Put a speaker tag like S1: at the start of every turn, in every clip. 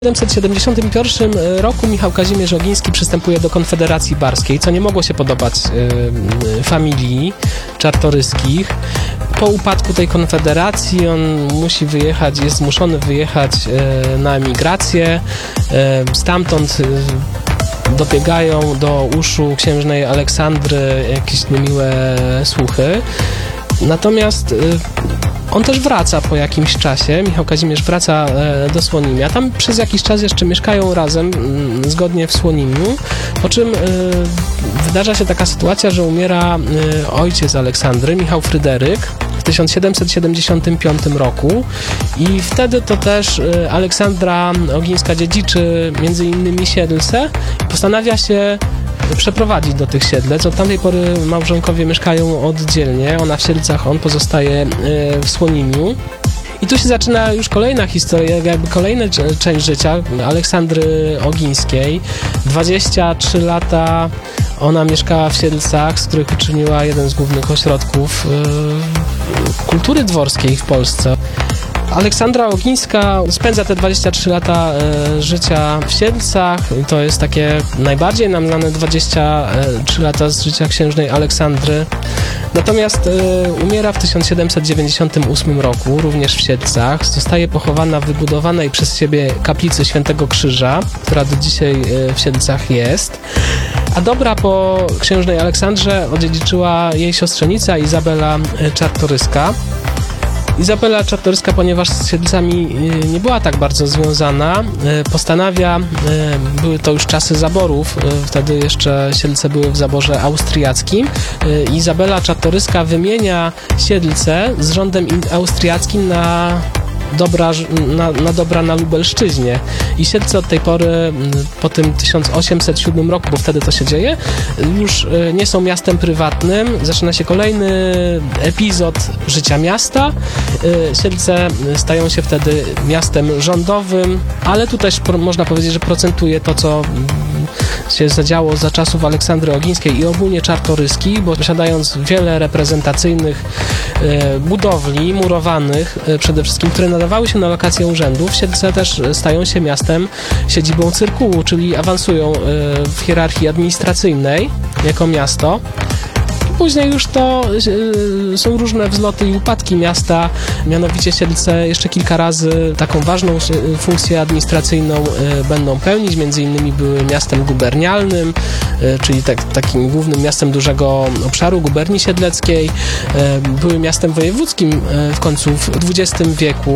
S1: W 1771 roku Michał Kazimierz Ogiński przystępuje do Konfederacji Barskiej, co nie mogło się podobać familii Czartoryskich. Po upadku tej konfederacji on musi wyjechać, jest zmuszony wyjechać na emigrację. Stamtąd dobiegają do uszu księżnej Aleksandry jakieś niemiłe słuchy. Natomiast on też wraca po jakimś czasie, Michał Kazimierz wraca do Słonimia. Tam przez jakiś czas jeszcze mieszkają razem, zgodnie w Słonimiu, po czym wydarza się taka sytuacja, że umiera ojciec Aleksandry, Michał Fryderyk, w 1775 roku i wtedy to też Aleksandra Ogińska dziedziczy między innymi Siedlce i postanawia się przeprowadzić do tych Siedlec. Od tamtej pory małżonkowie mieszkają oddzielnie, ona w Siedlcach, on pozostaje w Słonimiu. I tu się zaczyna już kolejna historia, jakby kolejna część życia Aleksandry Ogińskiej. 23 lata ona mieszkała w Siedlcach, z których uczyniła jeden z głównych ośrodków kultury dworskiej w Polsce. Aleksandra Ogińska spędza te 23 lata życia w Siedlcach. To jest takie najbardziej nam znane 23 lata z życia księżnej Aleksandry. Natomiast umiera w 1798 roku, również w Siedlcach. Zostaje pochowana w wybudowanej przez siebie kaplicy Świętego Krzyża, która do dzisiaj w Siedlcach jest. A dobra po księżnej Aleksandrze odziedziczyła jej siostrzenica Izabela Czartoryska. Izabela Czartoryska, ponieważ z Siedlcami nie była tak bardzo związana, postanawia, były to już czasy zaborów, wtedy jeszcze Siedlce były w zaborze austriackim, Izabela Czartoryska wymienia Siedlce z rządem austriackim na dobra na Lubelszczyźnie. I Siedlce od tej pory, po tym 1807 roku, bo wtedy to się dzieje, już nie są miastem prywatnym. Zaczyna się kolejny epizod życia miasta. Siedlce stają się wtedy miastem rządowym, ale tu też można powiedzieć, że procentuje to, co się zadziało za czasów Aleksandry Ogińskiej i ogólnie Czartoryskich, bo posiadając wiele reprezentacyjnych budowli murowanych przede wszystkim, które nadawały się na lokację urzędów, Siedlce też stają się miastem, siedzibą cyrkułu, czyli awansują w hierarchii administracyjnej jako miasto. Później już to są różne wzloty i upadki miasta, mianowicie Siedlce jeszcze kilka razy taką ważną funkcję administracyjną będą pełnić, między innymi były miastem gubernialnym, czyli takim głównym miastem dużego obszaru guberni siedleckiej, były miastem wojewódzkim w końcu w XX wieku.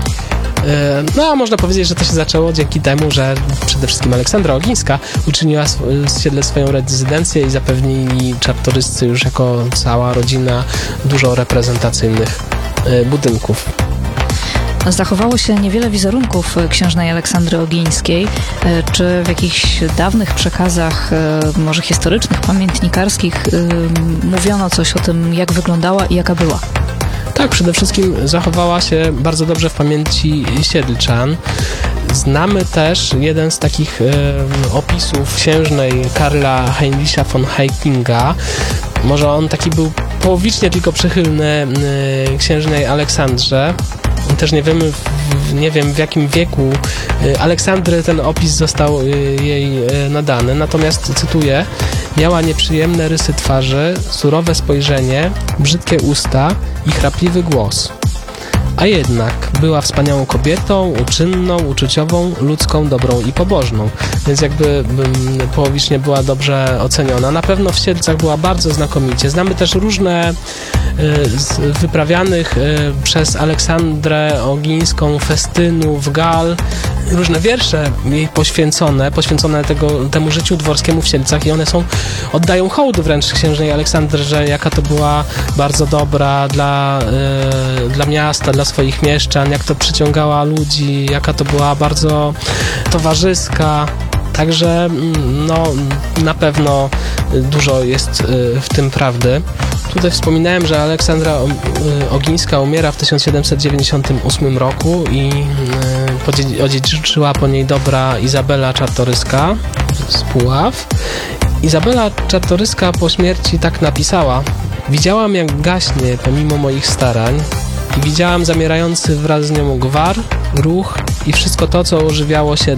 S1: No a można powiedzieć, że to się zaczęło dzięki temu, że przede wszystkim Aleksandra Ogińska uczyniła z Siedlec swoją rezydencję i zapewnili Czartoryscy już jako cała rodzina dużo reprezentacyjnych budynków.
S2: Zachowało się niewiele wizerunków księżnej Aleksandry Ogińskiej. Czy w jakichś dawnych przekazach, może historycznych, pamiętnikarskich, mówiono coś o tym, jak wyglądała i jaka była?
S1: Tak, przede wszystkim zachowała się bardzo dobrze w pamięci Siedlczan. Znamy też jeden z takich opisów księżnej Karla Heinricha von Hechtinga. Może on taki był połowicznie tylko przychylny księżnej Aleksandrze. Też nie wiem w jakim wieku Aleksandry ten opis został jej nadany. Natomiast cytuję: miała nieprzyjemne rysy twarzy, surowe spojrzenie, brzydkie usta i chrapliwy głos. A jednak była wspaniałą kobietą, uczynną, uczuciową, ludzką, dobrą i pobożną. Więc jakby połowicznie była dobrze oceniona. Na pewno w Siedlcach była bardzo znakomicie. Znamy też różne z wyprawianych przez Aleksandrę Ogińską festynów, gal, różne wiersze jej poświęcone temu życiu dworskiemu w Siedlcach i one oddają hołd wręcz księżnej Aleksandrze, jaka to była bardzo dobra dla miasta, dla swoich mieszczan, jak to przyciągała ludzi, jaka to była bardzo towarzyska. Także na pewno dużo jest w tym prawdy. Tutaj wspominałem, że Aleksandra Ogińska umiera w 1798 roku i odziedziczyła po niej dobra Izabela Czartoryska z Puław. Izabela Czartoryska po śmierci tak napisała: widziałam, jak gaśnie pomimo moich starań i widziałam zamierający wraz z nią gwar, ruch i wszystko to, co ożywiało się